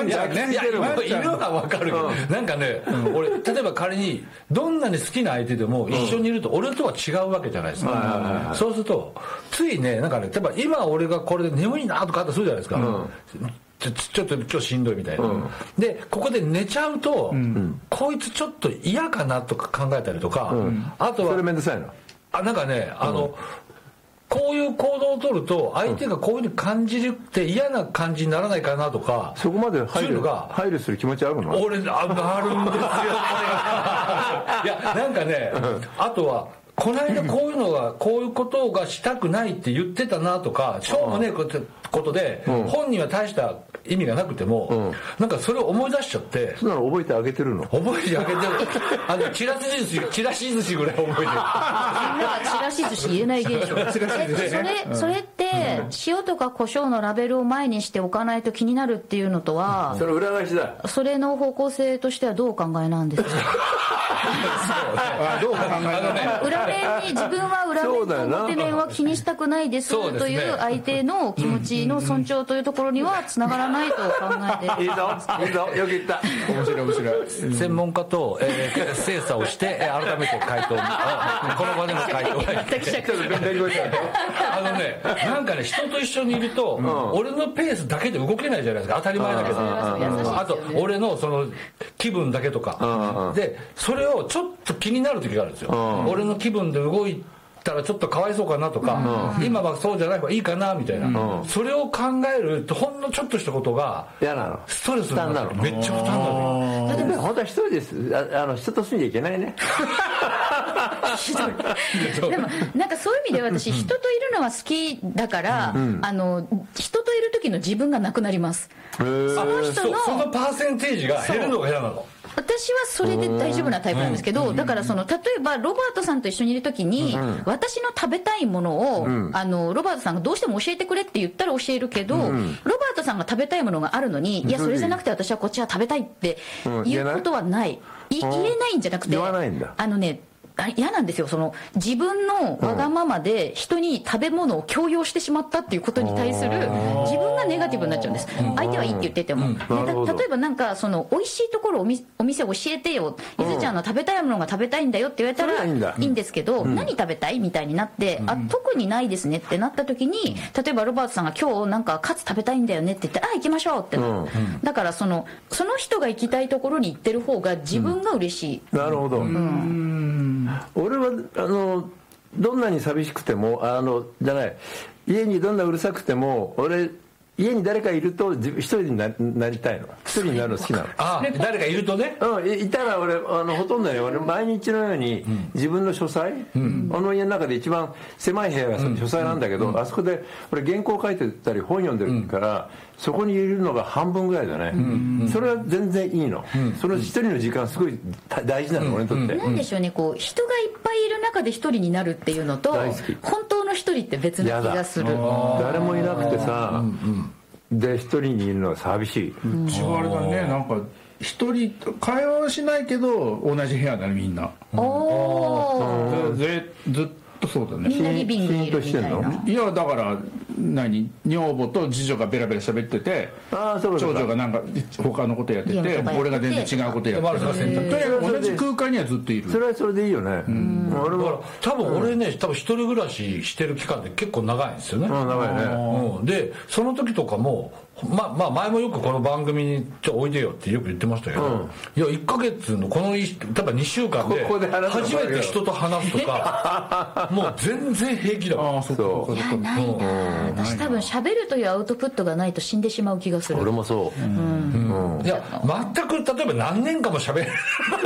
ワンちゃんね。 いやいるのは分かるけど、なんかね、俺例えば仮にどんなに好きな相手でも一緒にいると俺とは違うわけじゃないですか。そうするとついね、なんかね、例えば今俺がこれで眠いなとかあったとするじゃないですか。ちょっと今日しんどいみたいな、でここで寝ちゃうと、こいつちょっと嫌かなとか考えたりとか、あとはそれめんどくさいの。 なんかね、こういう行動を取ると相手がこういうふうに感じるって嫌な感じにならないかなとか、 そこまで配慮する気持ちあるの？ 俺なるんですよこれがいやなんかね、あとはこの間こういうことがしたくないって言ってたなとか、しょうもねえことで、本人は大した意味がなくても、なんかそれを思い出しちゃって。 そんなの覚えてあげてるの？ 覚えてあげてる。チラシ寿司ぐらい覚えてる。 チラシ寿司言えない現象。それって塩とか胡椒のラベルを前にしておかないと気になるっていうのとは、 それ裏返しだ。 それの方向性としてはどうお考えなんですか？ どう考え裏面に自分は裏面と表面は気にしたくないですという相手の気持ちの尊重というところにはつながらないと考えていいぞよく言った。 面白い。 専門家と、精査をして改めて回答この場での回答がなんかね、人と一緒にいると、俺のペースだけで動けないじゃないですか。当たり前だけど、あと俺のその気分だけとかで、それをちょっと気になる時があるんですよ。俺の気分で動いたらちょっとかわいそうかなとか、今はそうじゃない方がいいかなみたいな、それを考えるとほんのちょっとしたことが嫌なの。 ストレスになる。 負担なの。 めっちゃ負担なの。 でも本当は一人です。人と住んじゃいけないね。 でもなんかそういう意味で私、人といるのは好きだから、人といる時の自分がなくなります。その人のそのパーセンテージが減るのが嫌なの。 私はそれで大丈夫なタイプなんですけど、だから例えばロバートさんと一緒にいる時に、私の食べたいものを、ロバートさんがどうしても教えてくれって言ったら教えるけど、ロバートさんが食べたいものがあるのに、いやそれじゃなくて私はこっちは食べたいっていうことはない。言えないんじゃなくて、 言わないんだ。 嫌なんですよ。その自分のわがままで人に食べ物を強要してしまったっていうことに対する自分がネガティブになっちゃうんです。相手はいいって言ってても、例えばなんかその美味しいところお店教えてよ、ゆずちゃんの食べたいものが食べたいんだよって言われたらいいんですけど、何食べたいみたいになって、特にないですねってなった時に、例えばロバートさんが今日なんかカツ食べたいんだよねって言ったら、行きましょうってなる。だからその人が行きたいところに行ってる方が自分が嬉しい。 なるほど。俺はどんなに寂しくても家にどんなうるさくても、俺家に誰かいると一人になりたいの。一人になるの好きなの。 誰かいるとね。 いたら俺ほとんどね、俺毎日のように自分の書斎、家の中で一番狭い部屋が書斎なんだけど、あそこで俺原稿書いてたり本読んでるから、そこにいるのが半分ぐらいだね。それは全然いいの。その一人の時間すごい大事なの、俺にとって。 なんでしょうね、こう人がいっぱいいる中で一人になるっていうのと、本当の一人って別な気がする。 誰もいなくてさ、で一人にいるのは寂しい。 うちはあれだね、なんか一人会話はしないけど同じ部屋だね、みんな。ずっとそうだね。 みんなリビングにいるみたいな。 いやだから女房と次女がベラベラ喋ってて、長女がなんか他のことやってて、俺が全然違うことやってて、同じ空間にはずっといる。 それはそれでいいよね。 俺は多分俺ね、一人暮らししてる期間って結構長いんですよね。 長いね。 でその時とかも前もよくこの番組においでよってよく言ってましたけど、いや1ヶ月のこの例えば2週間で初めて人と話すとかもう全然平気だもん。 いやないな。私多分喋るというアウトプットがないと死んでしまう気がする。 俺もそう。 いや全く例えば何年間も喋れる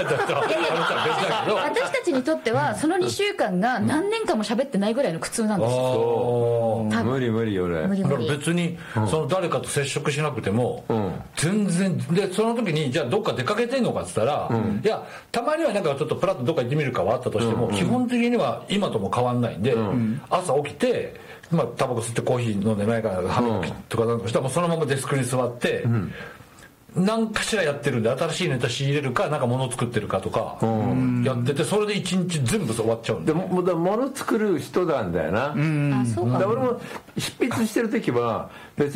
私たちにとってはその2週間が何年間も喋ってないぐらいの苦痛なんですよ。 無理俺。 別にその誰かと接触しなくても全然で、その時にじゃあどっか出かけてんのかっつったら、いやたまにはなんかちょっとプラッとどっか行ってみるかはあったとしても、基本的には今とも変わんないんで、朝起きてタバコ吸ってコーヒー飲んでないから歯磨きとかなんかしたらもうそのままデスクに座って、何かしらやってるんで、新しいネタ仕入れるかなんか物作ってるかとかやってて、それで一日全部終わっちゃうんで。 でも物作る人なんだよな。 そうか。 俺も執筆してる時は別に